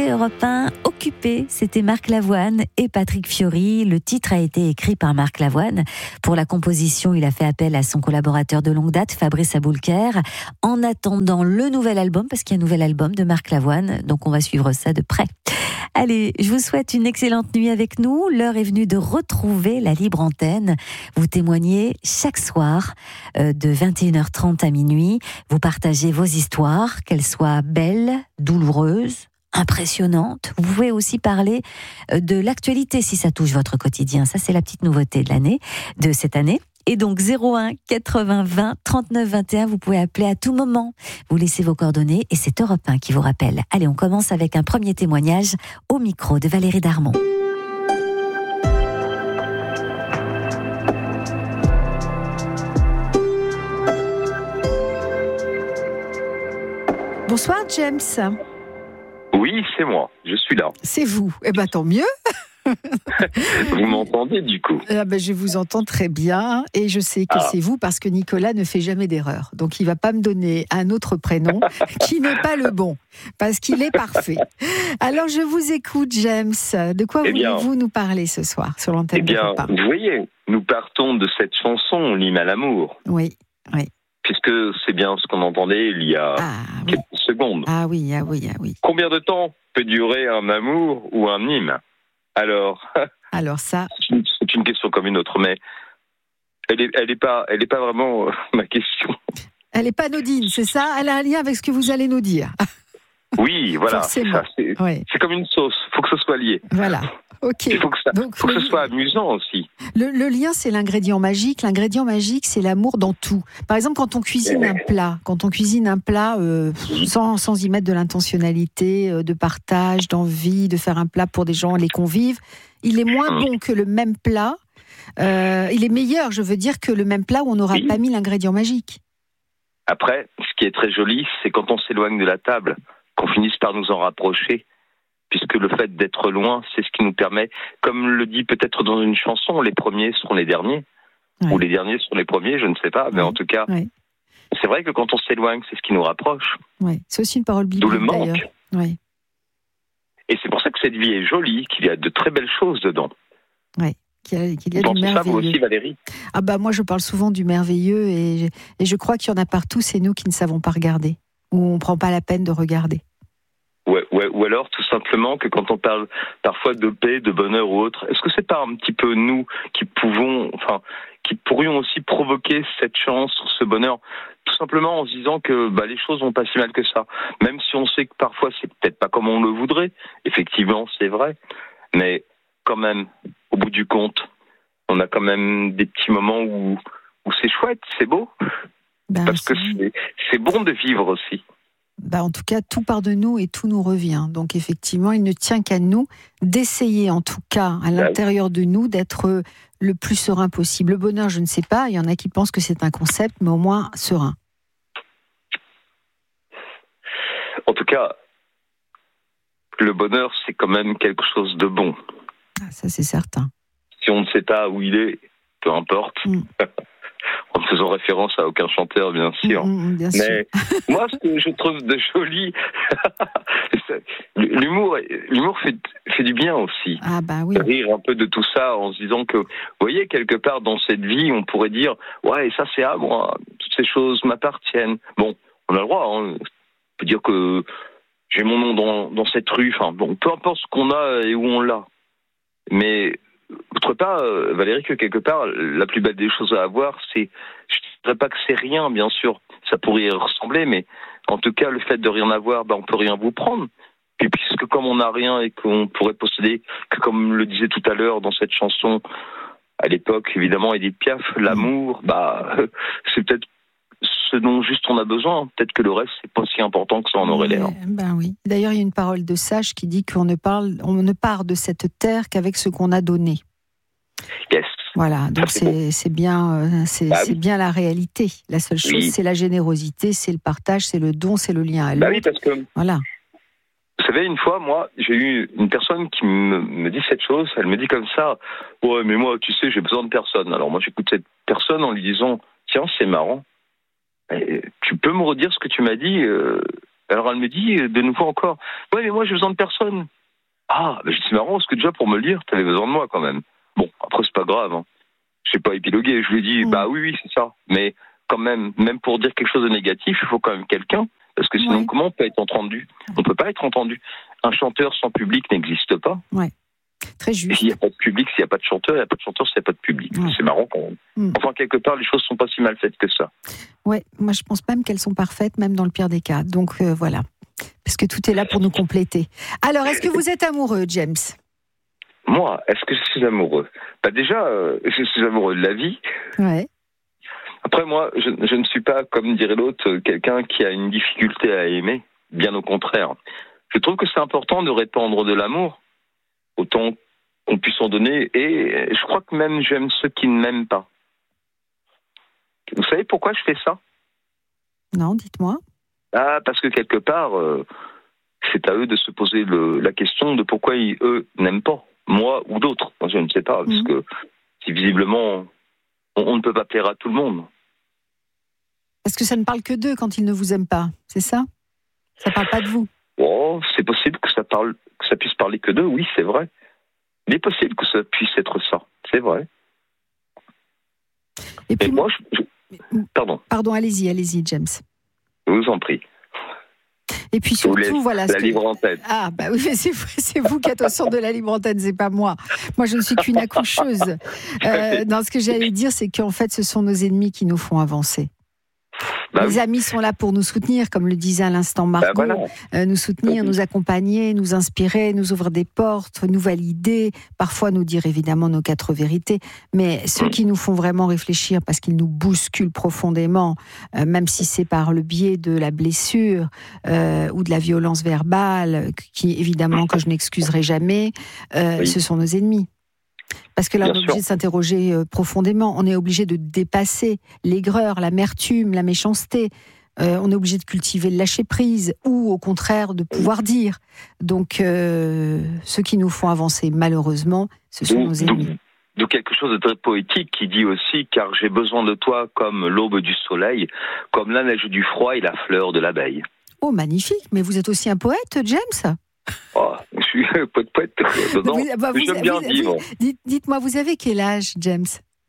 Écoutez Europe 1, Occupé, c'était Marc Lavoine et Patrick Fiori. Le titre a été écrit par Marc Lavoine. Pour la composition, il a fait appel à son collaborateur de longue date, Fabrice Aboulker, en attendant le nouvel album, parce qu'il y a un nouvel album de Marc Lavoine, donc on va suivre ça de près. Allez, je vous souhaite une excellente nuit avec nous. L'heure est venue de retrouver la libre antenne. Vous témoignez chaque soir de 21h30 à minuit. Vous partagez vos histoires, qu'elles soient belles, douloureuses, impressionnantes. Vous pouvez aussi parler de l'actualité si ça touche votre quotidien. Ça, c'est la petite nouveauté de cette année. Et donc 01 80 20 39 21, vous pouvez appeler à tout moment. Vous laissez vos coordonnées et c'est Europe 1 qui vous rappelle. Allez, on commence avec un premier témoignage au micro de Valérie Darmon. Bonsoir James. Oui, c'est moi, je suis là. C'est vous. Eh bien, tant mieux. Vous m'entendez du coup? Je vous entends très bien et je sais que c'est vous parce que Nicolas ne fait jamais d'erreur. Donc il ne va pas me donner un autre prénom qui n'est pas le bon parce qu'il est parfait. Alors je vous écoute James. De quoi voulez-vous nous parler ce soir sur l'antenne de Europe 1? Vous voyez, nous partons de cette chanson, l'hymne à l'amour. Oui. Puisque c'est bien ce qu'on entendait il y a quelques secondes. Ah oui. Combien de temps peut durer un amour ou un hymne? Alors ça, c'est une question comme une autre, mais elle est pas vraiment ma question. Elle n'est pas anodine, c'est ça? Elle a un lien avec ce que vous allez nous dire. Oui, voilà. Forcément. C'est comme une sauce. Il faut que ce soit lié. Voilà. Ok. Il faut que ce soit amusant aussi. Le lien, c'est l'ingrédient magique. L'ingrédient magique, c'est l'amour dans tout. Par exemple, quand on cuisine un plat, sans y mettre de l'intentionnalité, de partage, d'envie, de faire un plat pour des gens, les convives, il est moins bon que le même plat. Il est meilleur, je veux dire, que le même plat où on n'aura pas mis l'ingrédient magique. Après, ce qui est très joli, c'est quand on s'éloigne de la table, qu'on finisse par nous en rapprocher. Puisque le fait d'être loin, c'est ce qui nous permet, comme le dit peut-être dans une chanson, les premiers seront les derniers, ou les derniers seront les premiers, je ne sais pas, mais en tout cas, c'est vrai que quand on s'éloigne, c'est ce qui nous rapproche. Oui, c'est aussi une parole biblique d'ailleurs. D'où le manque. Oui. Et c'est pour ça que cette vie est jolie, qu'il y a de très belles choses dedans. Oui, qu'il y a du merveilleux. Ça, vous aussi, Valérie? Moi, je parle souvent du merveilleux, et je crois qu'il y en a partout, c'est nous qui ne savons pas regarder, ou on ne prend pas la peine de regarder. Ou alors, tout simplement, que quand on parle parfois de paix, de bonheur ou autre, est-ce que c'est pas un petit peu nous qui pourrions aussi provoquer cette chance, ce bonheur, tout simplement en se disant que les choses vont pas si mal que ça, même si on sait que parfois c'est peut-être pas comme on le voudrait, effectivement, c'est vrai, mais quand même, au bout du compte, on a quand même des petits moments où c'est chouette, c'est beau, parce que c'est bon de vivre aussi. En tout cas, tout part de nous et tout nous revient. Donc effectivement, il ne tient qu'à nous d'essayer, en tout cas, à l'intérieur de nous, d'être le plus serein possible. Le bonheur, je ne sais pas, il y en a qui pensent que c'est un concept, mais au moins serein. En tout cas, le bonheur, c'est quand même quelque chose de bon. Ça, c'est certain. Si on ne sait pas où il est, peu importe. En faisant référence à aucun chanteur, bien sûr. Bien mais sûr. Moi, ce que je trouve de joli, l'humour fait du bien aussi. Oui. Rire un peu de tout ça en se disant que, vous voyez, quelque part dans cette vie, on pourrait dire, ouais, ça c'est à moi, toutes ces choses m'appartiennent. Bon, on a le droit, on peut dire que j'ai mon nom dans cette rue, peu importe ce qu'on a et où on l'a. Mais autre part, Valérie, que quelque part, la plus belle des choses à avoir, je ne dirais pas que c'est rien, bien sûr, ça pourrait y ressembler, mais en tout cas, le fait de rien avoir, on peut rien vous prendre. Et puisque comme on n'a rien et qu'on pourrait posséder, que comme le disait tout à l'heure dans cette chanson, à l'époque, évidemment, Édith Piaf, l'amour, c'est peut-être ce dont juste on a besoin. Peut-être que le reste, c'est pas si important que ça en aurait l'air. Oui. D'ailleurs, il y a une parole de sage qui dit qu'on ne part de cette terre qu'avec ce qu'on a donné. Yes. Voilà, donc c'est bien la réalité. La seule chose, c'est la générosité, c'est le partage, c'est le don, c'est le lien à l'autre. Oui, parce que voilà. Vous savez, une fois, moi, j'ai eu une personne qui me dit cette chose. Elle me dit comme ça, ouais, mais moi, tu sais, j'ai besoin de personne. Alors moi, j'écoute cette personne en lui disant, tiens, c'est marrant. Tu peux me redire ce que tu m'as dit Alors elle me dit de nouveau encore, ouais mais moi j'ai besoin de personne. Ah, ben, c'est marrant parce que déjà pour me le dire, t'avais besoin de moi quand même. Bon, après c'est pas grave, hein. Je sais pas épiloguer, je lui ai dit, bah oui, c'est ça. Mais quand même pour dire quelque chose de négatif, il faut quand même quelqu'un, parce que sinon comment on peut être entendu ? On peut pas être entendu. Un chanteur sans public n'existe pas. Ouais. Très juste. S'il n'y a pas de public, s'il n'y a pas de chanteur, il n'y a pas de chanteur, s'il n'y a pas de public. Ouais. C'est marrant quand même. Enfin, quelque part, les choses sont pas si mal faites que ça. Ouais, moi je pense même qu'elles sont parfaites, même dans le pire des cas. Donc voilà. Parce que tout est là pour nous compléter. Alors, est-ce que vous êtes amoureux, James ? Moi, est-ce que je suis amoureux ? Bah déjà, je suis amoureux de la vie. Ouais. Après, moi, je ne suis pas, comme dirait l'autre, quelqu'un qui a une difficulté à aimer. Bien au contraire. Je trouve que c'est important de répandre de l'amour, autant qu'on puisse en donner. Et je crois que même j'aime ceux qui ne m'aiment pas. Vous savez pourquoi je fais ça ? Non, dites-moi. Ah, parce que quelque part, c'est à eux de se poser la question de pourquoi eux n'aiment pas, moi ou d'autres. Moi, je ne sais pas, parce que si visiblement, on ne peut pas plaire à tout le monde. Parce que ça ne parle que d'eux quand ils ne vous aiment pas, c'est ça ? Ça ne parle pas de vous ? Oh, c'est possible que ça puisse parler que d'eux, oui, c'est vrai. Il est possible que ça puisse être ça, c'est vrai. Et puis moi, Pardon. Pardon, allez-y, James. Je vous en prie. Et puis surtout, voilà. La libre antenne. Ah, bah oui, mais c'est vous qui êtes au centre de la libre antenne, c'est pas moi. Moi, je ne suis qu'une accoucheuse. Non, ce que j'allais dire, c'est qu'en fait, ce sont nos ennemis qui nous font avancer. Les amis sont là pour nous soutenir, comme le disait à l'instant Margot, nous soutenir, nous accompagner, nous inspirer, nous ouvrir des portes, nous valider, parfois nous dire évidemment nos 4 vérités, mais ceux qui nous font vraiment réfléchir parce qu'ils nous bousculent profondément, même si c'est par le biais de la blessure ou de la violence verbale, qui évidemment que je n'excuserai jamais, ce sont nos ennemis. Parce que là, on est obligé de s'interroger profondément. On est obligé de dépasser l'aigreur, l'amertume, la méchanceté. On est obligé de cultiver le lâcher-prise ou, au contraire, de pouvoir dire. Donc, ceux qui nous font avancer, malheureusement, ce sont nos ennemis. De quelque chose de très poétique qui dit aussi « Car j'ai besoin de toi comme l'aube du soleil, comme la neige du froid et la fleur de l'abeille. » Oh, magnifique. Mais vous êtes aussi un poète, James ? Oh, je suis poète. J'aime bien vivre. Dites-moi, vous avez quel âge, James ?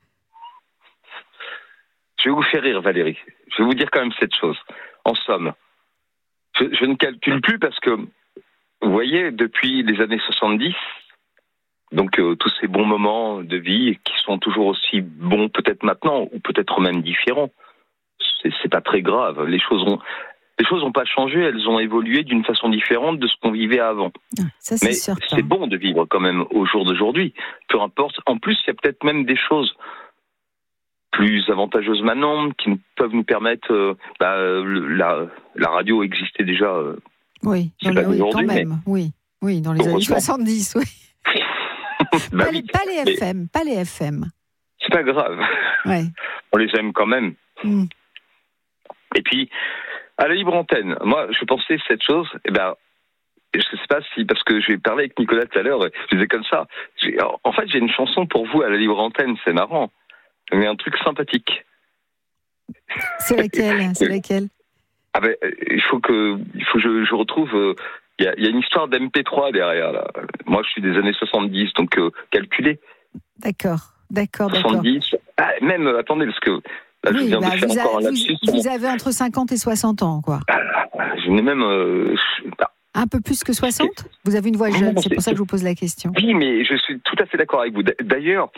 Je vais vous faire rire, Valérie. Je vais vous dire quand même cette chose. En somme, je ne calcule plus parce que, vous voyez, depuis les années 70, donc tous ces bons moments de vie qui sont toujours aussi bons peut-être maintenant, ou peut-être même différents, c'est pas très grave. Les choses n'ont pas changé, elles ont évolué d'une façon différente de ce qu'on vivait avant. Ça, c'est mais certain. C'est bon de vivre quand même au jour d'aujourd'hui. Peu importe. En plus, il y a peut-être même des choses plus avantageuses maintenant qui peuvent nous permettre... la radio existait déjà... oui, quand même. Mais... Oui, dans les années 70, oui. Pas les FM. C'est pas grave. Ouais. On les aime quand même. Et puis... À la libre antenne, moi, je pensais cette chose, je ne sais pas si, parce que j'ai parlé avec Nicolas tout à l'heure, je disais comme ça, en fait, j'ai une chanson pour vous à la libre antenne, c'est marrant, mais un truc sympathique. C'est laquelle il faut que je retrouve, il y a une histoire d'MP3 derrière, là. Moi, je suis des années 70, donc calculez. D'accord. 70, même, attendez, parce que... Là, oui, vous avez entre 50 et 60 ans, quoi. Je n'ai même... Un peu plus que 60 ? Vous avez une voix jeune, c'est pour ça que je vous pose la question. Oui, mais je suis tout à fait d'accord avec vous. D'ailleurs,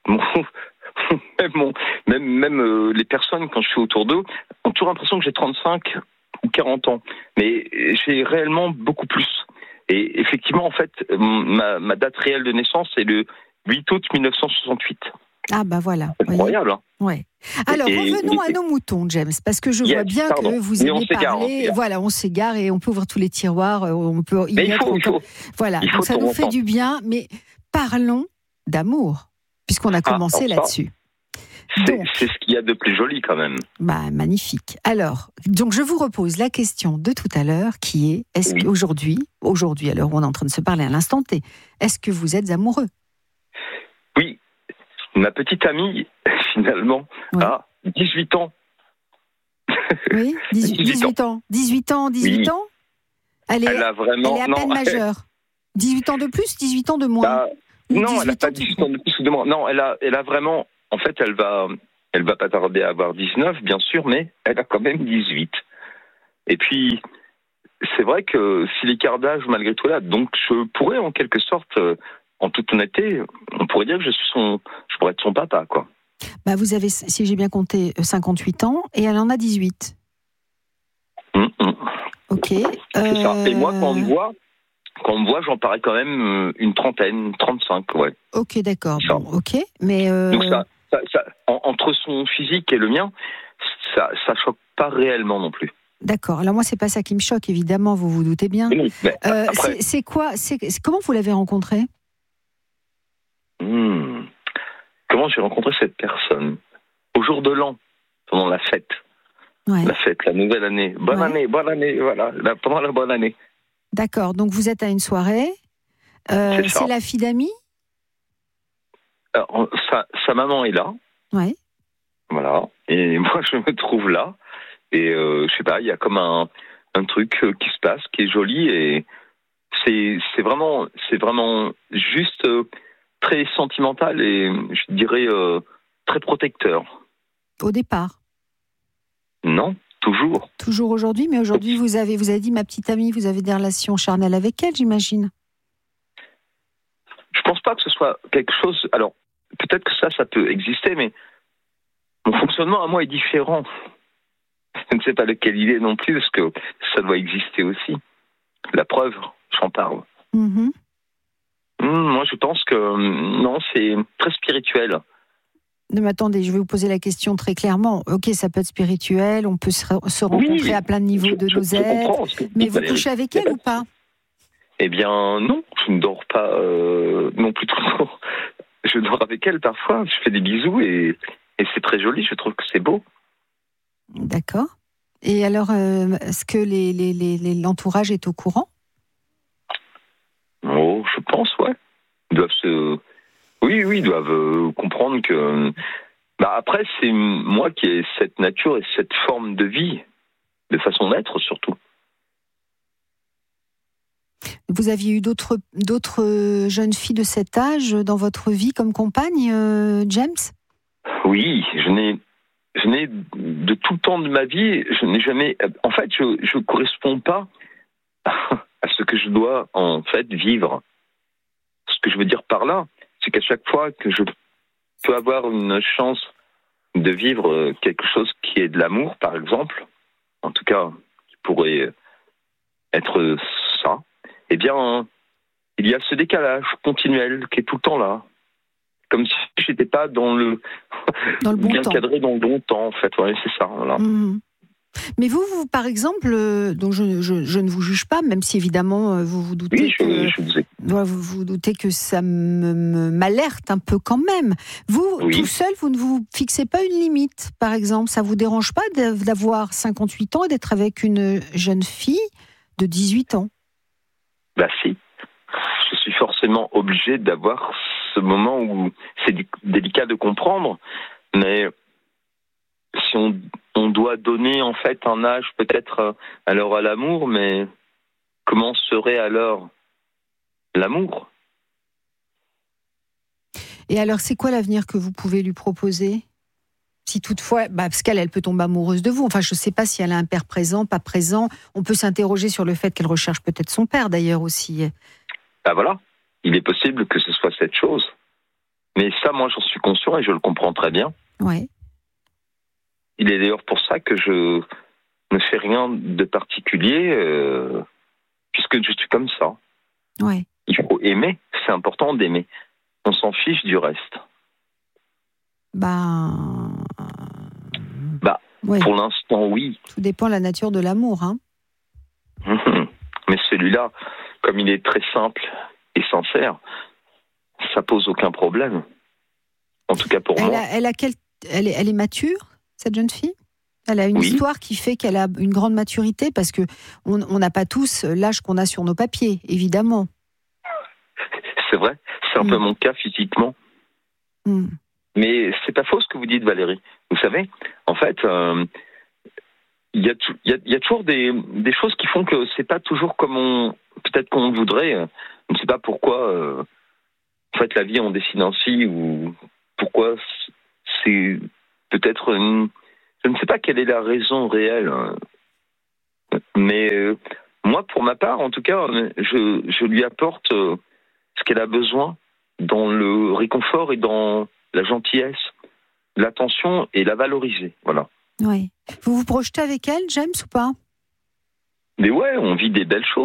même les personnes, quand je suis autour d'eux, ont toujours l'impression que j'ai 35 ou 40 ans. Mais j'ai réellement beaucoup plus. Et effectivement, en fait, ma date réelle de naissance, c'est le 8 août 1968. Ah bah voilà. C'est incroyable, hein. Ouais. Alors revenons à nos moutons, James, parce que je vois bien que vous aimez parler. Voilà, on s'égare et on peut ouvrir tous les tiroirs, on peut y mettre encore. Voilà, donc ça nous fait du bien, mais parlons d'amour, puisqu'on a commencé là-dessus. C'est ce qu'il y a de plus joli quand même. Bah magnifique. Alors, donc je vous repose la question de tout à l'heure, qui est est-ce qu'aujourd'hui, à l'heure où on est en train de se parler à l'instant T, est-ce que vous êtes amoureux ? Oui. Ma petite amie, finalement, a 18 ans. Oui, 18 ans. 18 ans, 18 ans ? Elle est a vraiment... à peine majeure. 18 ans de plus, 18 ans de moins. Non, elle n'a pas 18 ans de plus ou de moins. Non, elle a vraiment... En fait, elle va pas tarder à avoir 19, bien sûr, mais elle a quand même 18. Et puis, c'est vrai que si l'écart d'âge, malgré tout là, donc je pourrais en quelque sorte, en toute honnêteté, on pourrait dire que je pourrais être son papa, quoi. Bah vous avez, si j'ai bien compté, 58 ans et elle en a 18. Ok. C'est ça. Et moi, quand on me voit, j'en parais quand même une trentaine, 35, ouais. Ok, d'accord. Bon, ok, mais donc ça, entre son physique et le mien, ça choque pas réellement non plus. D'accord. Alors moi, c'est pas ça qui me choque, évidemment. Vous vous doutez bien. Oui, mais après... c'est quoi comment vous l'avez rencontré? Comment j'ai rencontré cette personne? Au jour de l'an, pendant la fête. Ouais. La fête, la nouvelle année. Bonne année, voilà, pendant la bonne année. D'accord, donc vous êtes à une soirée. C'est la fille d'amis? Alors, sa maman est là. Ouais. Voilà. Et moi, je me trouve là. Et je sais pas, il y a comme un truc qui se passe, qui est joli. Et c'est vraiment juste très sentimental et je dirais très protecteur. Au départ? Non, toujours. Toujours aujourd'hui, mais aujourd'hui vous avez dit ma petite amie, vous avez des relations charnelles avec elle, j'imagine. Je pense pas que ce soit quelque chose. Alors peut-être que ça peut exister, mais mon fonctionnement à moi est différent. Je ne sais pas lequel il est non plus, parce que ça doit exister aussi. La preuve, j'en parle. Moi, je pense que non, c'est très spirituel. Non, mais attendez, je vais vous poser la question très clairement. Ok, ça peut être spirituel, on peut se rencontrer à plein de niveaux de nos êtres. Mais vous couchez avec elle ou pas? Eh bien, non, je ne dors pas non plus toujours. Je dors avec elle parfois, je fais des bisous et c'est très joli, je trouve que c'est beau. D'accord. Et alors, est-ce que l'entourage est au courant? Oh, je pense, ouais. Ils doivent comprendre que... après, c'est moi qui ai cette nature et cette forme de vie, de façon d'être surtout. Vous aviez eu d'autres jeunes filles de cet âge dans votre vie comme compagne, James? Oui, je n'ai de tout le temps de ma vie, je n'ai jamais... En fait, je ne corresponds pas à ce que je dois en fait vivre. Ce que je veux dire par là, c'est qu'à chaque fois que je peux avoir une chance de vivre quelque chose qui est de l'amour, par exemple, en tout cas, qui pourrait être ça, eh bien, il y a ce décalage continuel qui est tout le temps là. Comme si je n'étais pas dans le bon bien temps. Cadré dans le bon temps, en fait. Ouais, c'est ça. Voilà. Mais vous, par exemple, donc je ne vous juge pas, même si évidemment vous vous doutez vous doutez que ça m'alerte un peu quand même. Vous, tout seul, vous ne vous fixez pas une limite, par exemple. Ça vous dérange pas d'avoir 58 ans et d'être avec une jeune fille de 18 ans? Bah si. Je suis forcément obligé d'avoir ce moment où c'est délicat de comprendre, mais si on doit donner en fait un âge peut-être alors à l'amour, mais comment serait alors l'amour? Et alors c'est quoi l'avenir que vous pouvez lui proposer? Si toutefois, parce qu'elle peut tomber amoureuse de vous. Enfin, je ne sais pas si elle a un père présent, pas présent. On peut s'interroger sur le fait qu'elle recherche peut-être son père d'ailleurs aussi. Voilà, il est possible que ce soit cette chose. Mais ça, moi, j'en suis conscient et je le comprends très bien. Ouais. Il est d'ailleurs pour ça que je ne fais rien de particulier, puisque je suis comme ça. Ouais. Il faut aimer, c'est important d'aimer. On s'en fiche du reste. Ouais. Pour l'instant, oui. Tout dépend de la nature de l'amour, hein. Mais celui-là, comme il est très simple et sincère, ça pose aucun problème. En tout cas pour moi. Elle est mature, cette jeune fille? Elle a une histoire qui fait qu'elle a une grande maturité, parce que on n'a pas tous l'âge qu'on a sur nos papiers, évidemment. C'est vrai, c'est un peu mon cas physiquement. Mais c'est pas faux ce que vous dites, Valérie. Vous savez, en fait, il y a toujours des choses qui font que c'est pas toujours comme peut-être qu'on le voudrait. Je ne sais pas pourquoi. En fait, la vie on décide ainsi, ou pourquoi c'est peut-être. Je ne sais pas quelle est la raison réelle. Mais moi, pour ma part, en tout cas, je lui apporte ce qu'elle a besoin dans le réconfort et dans la gentillesse, l'attention et la valoriser. Voilà. Oui. Vous vous projetez avec elle, James, ou pas ? Mais ouais, on vit des belles choses.